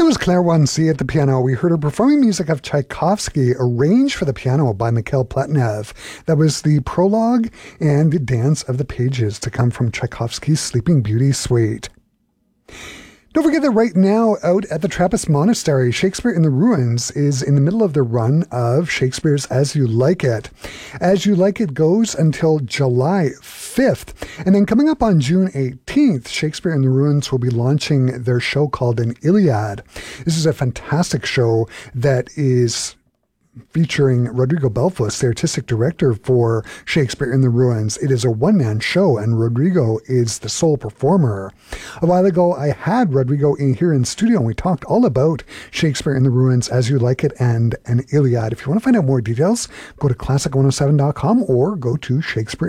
was Claire Wannsee at the piano. We heard her performing music of Tchaikovsky, arranged for the piano by Mikhail Pletnev. That was the prologue and the dance of the pages to come from Tchaikovsky's Sleeping Beauty suite. Don't forget that right now, out at the Trappist Monastery, Shakespeare in the Ruins is in the middle of the run of Shakespeare's As You Like It. As You Like It goes until July 5th. And then coming up on June 18th, Shakespeare in the Ruins will be launching their show called An Iliad. This is a fantastic show that is featuring Rodrigo Belfus, the artistic director for Shakespeare in the Ruins. It is a one-man show, and Rodrigo is the sole performer. A while ago, I had Rodrigo here in studio, and we talked all about Shakespeare in the Ruins, As You Like It, and An Iliad. If you want to find out more details, go to classic107.com or go to Shakespeare